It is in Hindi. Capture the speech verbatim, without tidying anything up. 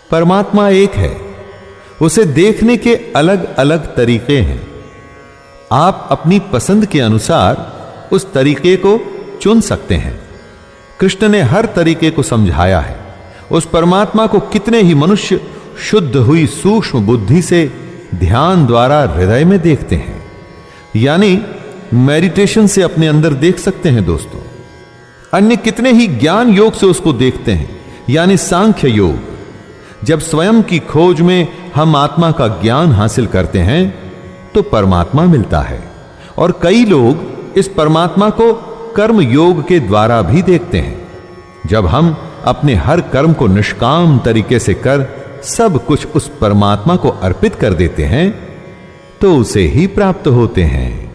परमात्मा एक है, उसे देखने के अलग अलग तरीके हैं। आप अपनी पसंद के अनुसार उस तरीके को चुन सकते हैं। कृष्ण ने हर तरीके को समझाया है। उस परमात्मा को कितने ही मनुष्य शुद्ध हुई सूक्ष्म बुद्धि से ध्यान द्वारा हृदय में देखते हैं, यानी मेडिटेशन से अपने अंदर देख सकते हैं दोस्तों। अन्य कितने ही ज्ञान योग से उसको देखते हैं, यानी सांख्य योग। जब स्वयं की खोज में हम आत्मा का ज्ञान हासिल करते हैं तो परमात्मा मिलता है। और कई लोग इस परमात्मा को कर्म योग के द्वारा भी देखते हैं। जब हम अपने हर कर्म को निष्काम तरीके से कर सब कुछ उस परमात्मा को अर्पित कर देते हैं तो उसे ही प्राप्त होते हैं।